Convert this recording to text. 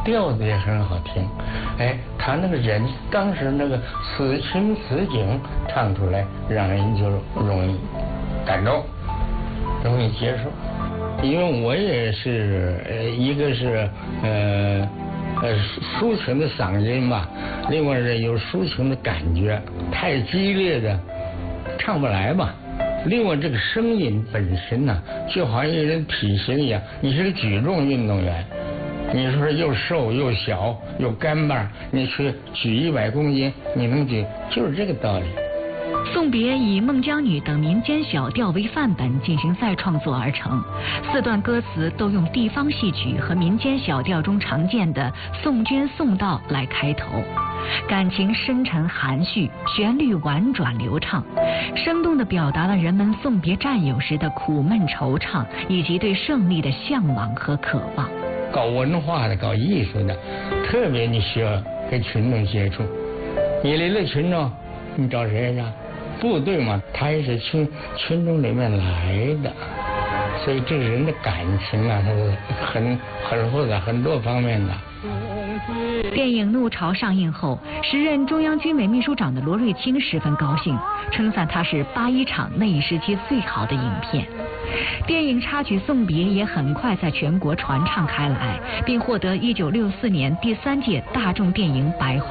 调子也很好听。哎，他那个人当时那个此情此景唱出来，让人就容易感动，容易接受。因为我也是一个是抒情的嗓音吧，另外是有抒情的感觉，太激烈的唱不来吧。另外这个声音本身呢，就好像一个人体型一样，你是个举重运动员，你说又瘦又小又干巴，你去举100公斤，你能举，就是这个道理。 送别以《孟姜女》等民间小调为范本进行再创作而成，4段歌词都用地方戏曲和民间小调中常见的送君送道来开头，感情深沉含蓄，旋律婉转流畅，生动地表达了人们送别战友时的苦闷惆怅，以及对胜利的向往和渴望。 搞文化的、搞艺术的，特别你需要跟群众接触。你离了群众，你找谁呀？部队嘛，他也是群众里面来的，所以这个人的感情啊，他是很复杂，很多方面的。 电影《怒潮》上映后，时任中央军委秘书长的罗瑞卿十分高兴，称赞它是81场那一时期最好的影片。电影插曲《送别》也很快在全国传唱开来，并获得1964年第3届大众电影百花